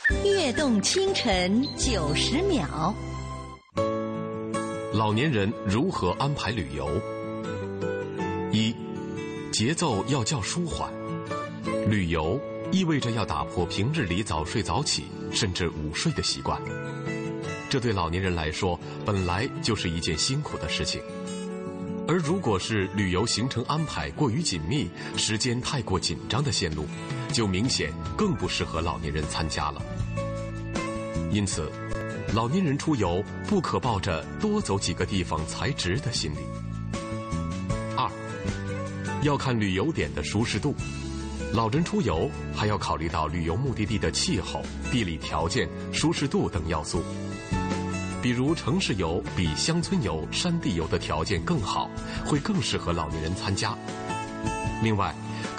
跃动清晨90秒。 老年人如何安排旅游？一，节奏要较舒缓。旅游意味着要打破平日里早睡早起甚至午睡的习惯，这对老年人来说本来就是一件辛苦的事情。而如果是旅游行程安排过于紧密、时间太过紧张的线路，就明显更不适合老年人参加了。因此，老年人出游不可抱着多走几个地方才值的心理。二，要看旅游点的舒适度。老人出游还要考虑到旅游目的地的气候、地理条件、舒适度等要素。比如城市游比乡村游、山地游的条件更好，会更适合老年人参加。另外，